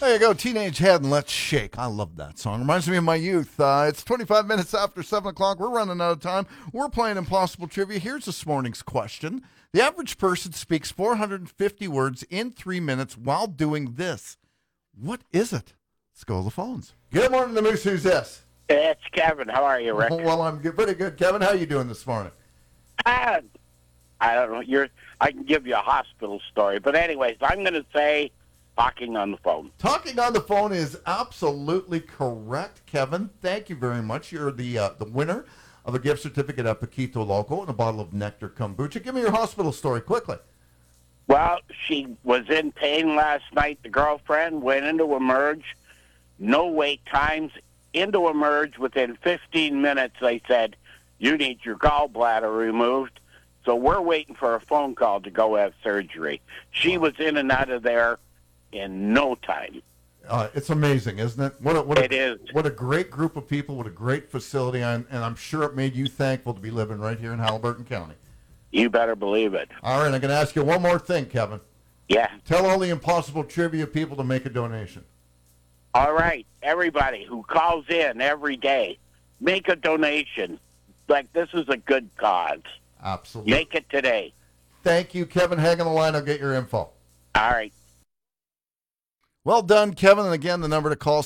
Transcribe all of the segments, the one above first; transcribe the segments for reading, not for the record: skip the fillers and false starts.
There you go, Teenage Head and Let's Shake. I love that song. Reminds me of my youth. It's 25 minutes after 7 o'clock. We're running out of time. We're playing Impossible Trivia. Here's this morning's question. The average person speaks 450 words in 3 minutes while doing this. What is it? Let's go to the phones. Good morning, the Moose. Who's this? It's Kevin. How are you, Rick? Well, I'm pretty good. Kevin, how you doing this morning? I don't know. I can give you a hospital story. But anyways, I'm going to say talking on the phone. Talking on the phone is absolutely correct, Kevin. Thank you very much. You're the winner of a gift certificate at Paquito Loco and a bottle of Nectar Kombucha. Give me your hospital story quickly. Well, she was in pain last night. The girlfriend went into Emerge. No wait times. Into Emerge within 15 minutes, they said, you need your gallbladder removed. So we're waiting for a phone call to go have surgery. She was in and out of there in no time. It's amazing, isn't it? It is. What a great group of people, what a great facility, and I'm sure it made you thankful to be living right here in Haliburton County. You better believe it. All right, I'm going to ask you one more thing, Kevin. Yeah. Tell all the Impossible Trivia people to make a donation. All right, everybody who calls in every day, make a donation. Like, this is a good cause. Absolutely. Make it today. Thank you, Kevin. Hang on the line. I'll get your info. All right. Well done, Kevin. And again, the number to call,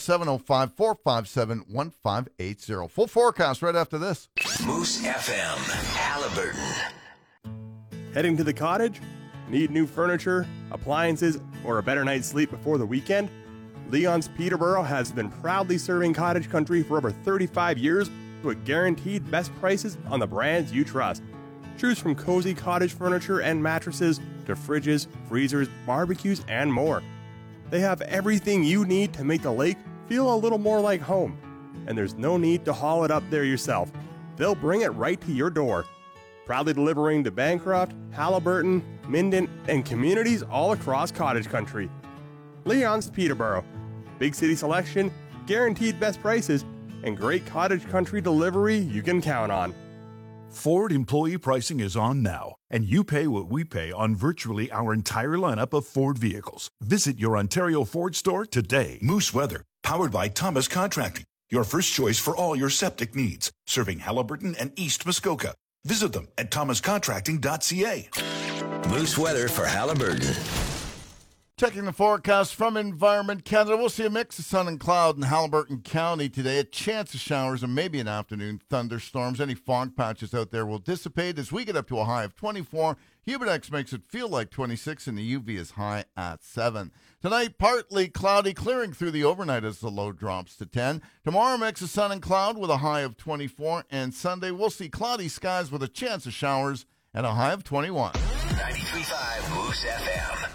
705-457-1580. Full forecast right after this. Moose FM, Haliburton. Heading to the cottage? Need new furniture, appliances, or a better night's sleep before the weekend? Leon's Peterborough has been proudly serving cottage country for over 35 years with guaranteed best prices on the brands you trust. Choose from cozy cottage furniture and mattresses to fridges, freezers, barbecues, and more. They have everything you need to make the lake feel a little more like home. And there's no need to haul it up there yourself. They'll bring it right to your door. Proudly delivering to Bancroft, Haliburton, Minden, and communities all across cottage country. Leon's Peterborough. Big city selection, guaranteed best prices, and great cottage country delivery you can count on. Ford employee pricing is on now, and you pay what we pay on virtually our entire lineup of Ford vehicles. Visit your Ontario Ford store today. Moose Weather, powered by Thomas Contracting. Your first choice for all your septic needs. Serving Haliburton and East Muskoka. Visit them at thomascontracting.ca. Moose Weather for Haliburton. Checking the forecast from Environment Canada, we'll see a mix of sun and cloud in Haliburton County today. A chance of showers and maybe an afternoon thunderstorms. Any fog patches out there will dissipate as we get up to a high of 24. Humidex makes it feel like 26, and the UV is high at 7. Tonight, partly cloudy, clearing through the overnight as the low drops to 10. Tomorrow, a mix of sun and cloud with a high of 24. And Sunday, we'll see cloudy skies with a chance of showers and a high of 21. 93.5 Moose FM.